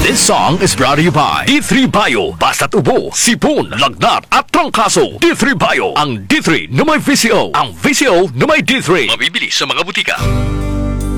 This song is brought to you by D3 Bio. Basta't ubo, sipon, lagnat at trangkaso. D3 Bio. Ang D3 na may VCO. Ang VCO na may D3. Mabibili sa mga butika.